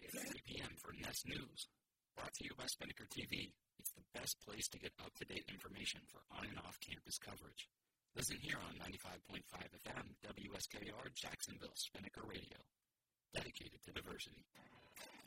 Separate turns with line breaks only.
at 3 p.m. for Nest News. Brought to you by Spinnaker TV. It's the best place to get up-to-date information for on- and off-campus coverage. Listen here on 95.5 FM, WSKR, Jacksonville, Spinnaker Radio. Dedicated to diversity.